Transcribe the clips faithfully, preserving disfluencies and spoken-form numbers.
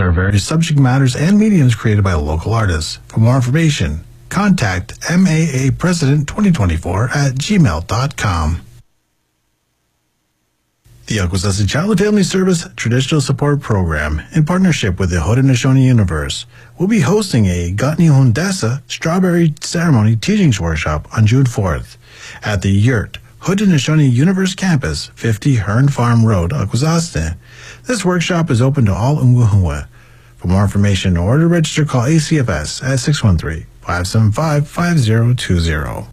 There are various subject matters and mediums created by local artists. For more information, contact M A A President twenty twenty-four at gmail dot com. The Akwesasne Child and Family Service Traditional Support Program, in partnership with the Haudenosaunee Universe, will be hosting a Gatni Hundessa Strawberry Ceremony Teachings Workshop on June fourth at the Yurt, Haudenosaunee Universe Campus, fifty Hearn Farm Road, Akwesasne. This workshop is open to all Umwahumwa. For more information or to register, call A C F S at six one three, five seven five, five zero two zero.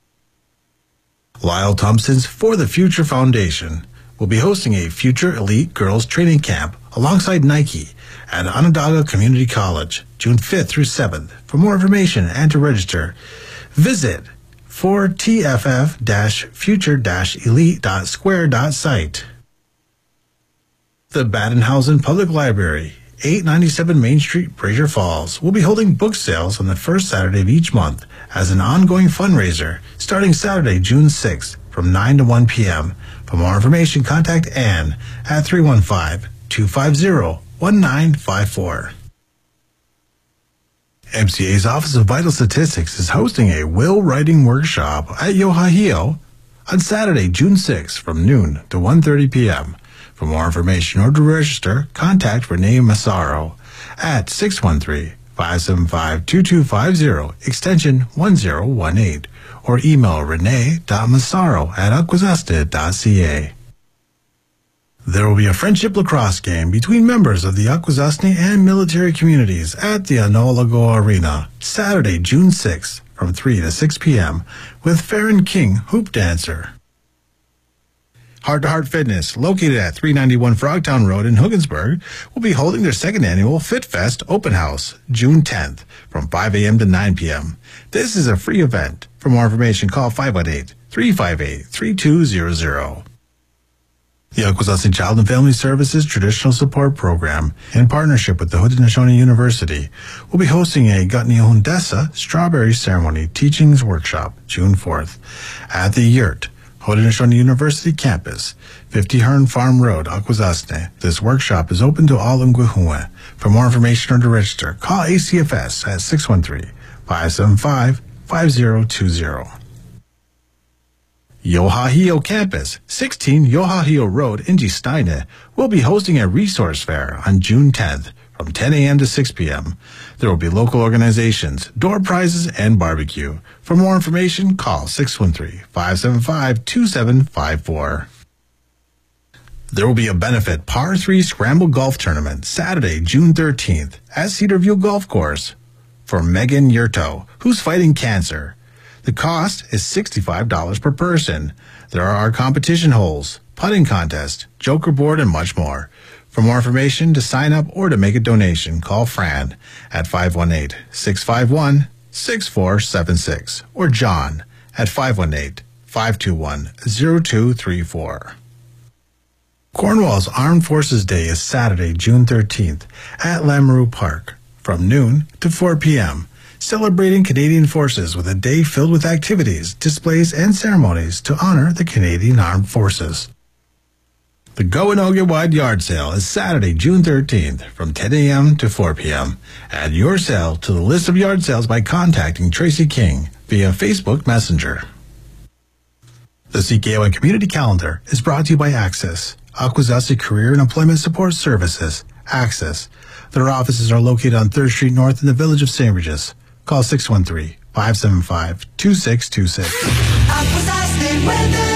Lyle Thompson's For the Future Foundation will be hosting a Future Elite Girls Training Camp alongside Nike at Onondaga Community College, June fifth through seventh. For more information and to register, visit four T F F future elite dot square dot site. The Badenhausen Public Library, eight ninety-seven Main Street, Brazier Falls, will be holding book sales on the first Saturday of each month as an ongoing fundraiser starting Saturday, June sixth from nine to one p.m. For more information, contact Anne at three one five, two five zero, one nine five four. M C A's Office of Vital Statistics is hosting a will writing workshop at Yohahio on Saturday, June sixth from noon to one thirty p.m. For more information or to register, contact Renee Massaro at six one three, five seven five, two two five zero, extension one zero one eight, or email renee dot massaro at akwesasne dot c a. There will be a friendship lacrosse game between members of the Akwesasne and military communities at the Anolago Arena, Saturday, June sixth, from three to six p.m., with Farron King, hoop dancer. Heart to Heart Fitness, located at three ninety-one Frogtown Road in Hoogensburg, will be holding their second annual Fit Fest Open House, June tenth, from five a.m. to nine p.m. This is a free event. For more information, call five one eight, three five eight, three two zero zero. The Akwesasne Child and Family Services Traditional Support Program, in partnership with the Haudenosaunee University, will be hosting a Gatni Hundessa Strawberry Ceremony Teachings Workshop, June fourth, at the Yurt, Haudenosaunee University Campus, fifty Hearn Farm Road, Akwesasne. This workshop is open to all Umwahumwa. For more information or to register, call A C F S at six one three, five seven five, five zero two zero. Yohahio Campus, sixteen Yohahio Road, Ingesteine, will be hosting a resource fair on June tenth from ten a.m. to six p.m. There will be local organizations, door prizes, and barbecue. For more information, call six one three, five seven five, two seven five four. There will be a benefit Par three Scramble Golf Tournament Saturday, June thirteenth at Cedarview Golf Course for Megan Yurto, who's fighting cancer. The cost is sixty-five dollars per person. There are competition holes, putting contest, joker board, and much more. For more information, to sign up or to make a donation, call Fran at five one eight, six five one, six four seven six or John at five one eight, five two one, zero two three four. Cornwall's Armed Forces Day is Saturday, June thirteenth at Lamoureux Park from noon to four p.m., celebrating Canadian Forces with a day filled with activities, displays, and ceremonies to honor the Canadian Armed Forces. The Go-Inoga Wide Yard Sale is Saturday, June thirteenth from ten a.m. to four p.m. Add your sale to the list of yard sales by contacting Tracy King via Facebook Messenger. The C K O N Community Calendar is brought to you by Access, Akwesasne Career and Employment Support Services, Access. Their offices are located on third Street North in the village of Saint Regis. Call six one three, five seven five, two six two six. Akwesasne weather.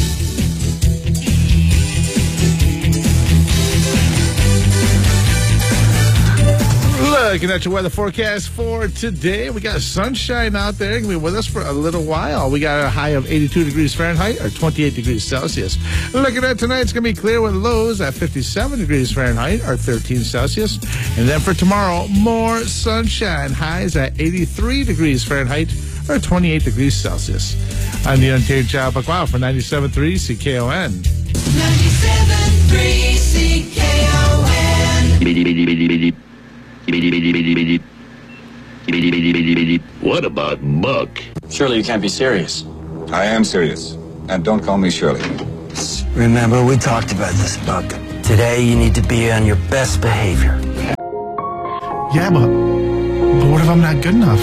Looking at your weather forecast for today, we got sunshine out there. Going to be with us for a little while. We got a high of eighty-two degrees Fahrenheit or twenty-eight degrees Celsius. Looking at tonight, it's going to be clear with lows at fifty-seven degrees Fahrenheit or thirteen Celsius. And then for tomorrow, more sunshine. Highs at eighty-three degrees Fahrenheit or twenty-eight degrees Celsius. I'm the Ontario Child Pakwa for ninety-seven point three C K O N. ninety-seven point three C K O N. What about Muck? Surely you can't be serious. I am serious. And don't call me Shirley. Remember, we talked about this, Buck. Today, you need to be on your best behavior. Yeah, but, but what if I'm not good enough?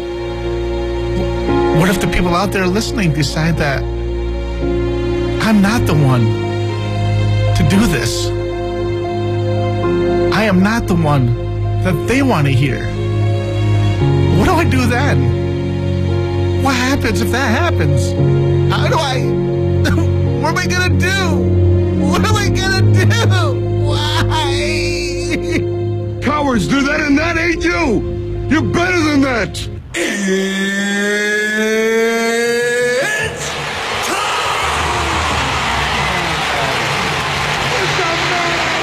What if the people out there listening decide that I'm not the one to do this? I am not the one that they want to hear. What do I do then? What happens if that happens? How do I... What am I going to do? What am I going to do? Why? Cowards do that and that ain't you! You're better than that!